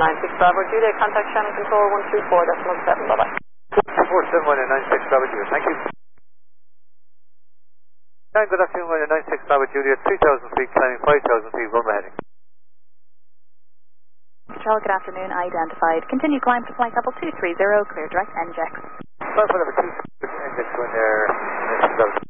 96 Bravo Juliet, contact Shannon Control 124.7, bye-bye. 14796 Bravo Juliet, thank you. And good afternoon, 96 Bravo Juliet, 3,000 feet, climbing 5,000 feet, runway heading. Control, good afternoon, identified. Continue climb to flight level 230, clear direct NJEX. Well, whatever, 2 NJEX going there,